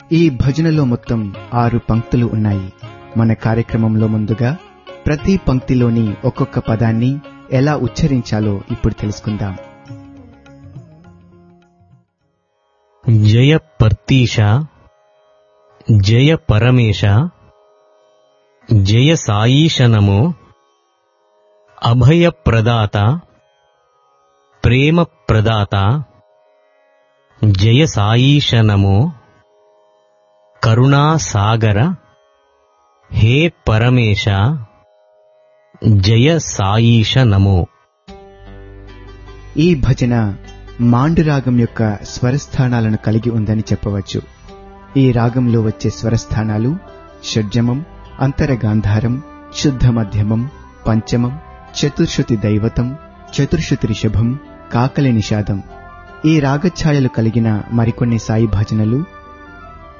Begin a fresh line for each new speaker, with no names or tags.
ఈ భజనలో మొత్తం 6 పంక్తులు ఉన్నాయి. మన కార్యక్రమంలో ముందుగా ప్రతి పంక్తిలోని ఒక్కొక్క పదాన్ని ఎలా ఉచ్చరించాలో ఇప్పుడు తెలుసుకుందాం.
జయ పర్తీష, జయ పరమేశ, జయ సాయీశ నమో, అభయ ప్రదాత, ప్రేమ ప్రదాత, జయ సాయీశ నమో, కరుణా సాగర, హే పరమేశ, జయ సాయీశ నమో.
ఈ భజన మాండు రాగం యొక్క స్వరస్థానాలను కలిగి ఉందని చెప్పవచ్చు. ఈ రాగంలో వచ్చే స్వరస్థానాలు షడ్జమం, అంతరగాంధారం, శుద్ధ మధ్యమం, పంచమం, చతుర్శ్రుతి దైవతం, చతుర్శ్రుతి రిషభం, కాకలి నిషాదం. ఈ రాగఛాయలు కలిగిన మరికొన్ని సాయి భజనలు